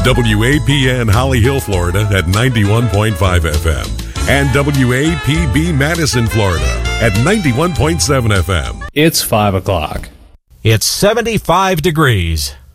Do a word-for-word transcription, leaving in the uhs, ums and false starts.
W A P N Holly Hill, Florida at ninety-one point five F M. And W A P B Madison, Florida at ninety-one point seven F M. It's five o'clock. It's seventy-five degrees.